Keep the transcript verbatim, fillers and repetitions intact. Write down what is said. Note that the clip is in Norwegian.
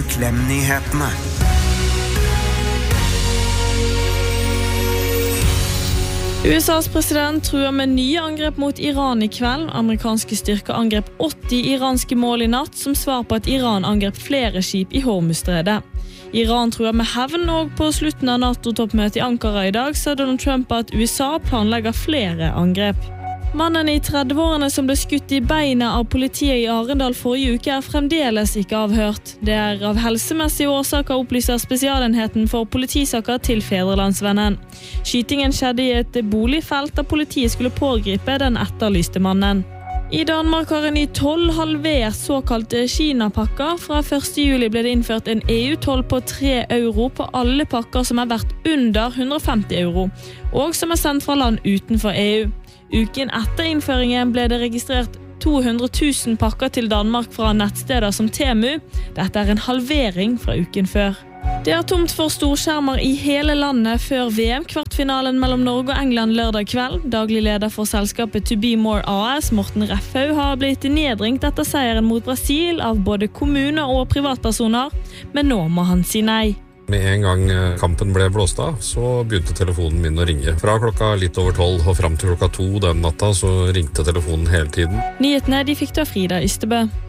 Uklemnyhetene. U S A's president truer med nye angrep mot Iran i kveld. Amerikanske styrker angrep åtti iranske mål i natt, som svar på at Iran angrep flere skip i Hormuzstredet. Iran truer med hevn, og på slutten av NATO-toppmøtet i Ankara i dag sa Donald Trump at U S A planlegger flere angrep. Mannen i trettiårene som ble skutt i beina av politiet i Arendal forrige uke er fremdeles ikke avhørt. Det er av helsemessige årsaker, opplyser spesialenheten for politisaker til Fedrelandsvennen. Skytingen skjedde i et boligfelt da politiet skulle pågripe den etterlyste mannen. I Danmark har en ny toll halvert såkalte Kina-pakker. Fra første juli ble det innført en E U-toll på tre euro på alle pakker som er verdt under hundre og femti euro, og som er sendt fra land utenfor E U. Uken etter innføringen ble det registrert to hundre tusen pakker til Danmark fra nettsteder som Temu. Dette er en halvering fra uken før. Det er tomt for storskjermer i hele landet før V M-kvartfinalen mellom Norge og England lørdag kveld. Daglig leder for selskapet To Be More A S, Morten Refhaug, har blitt nedringt etter seieren mot Brasil av både kommuner og privatpersoner, men nå må han si nei. Med en gang kampen ble blåst av, så begynte telefonen min å ringe. Fra klokka litt over tolv og frem til klokka to den natta, så ringte telefonen hele tiden. Nyhetene de fikk du av Frida Ystebø.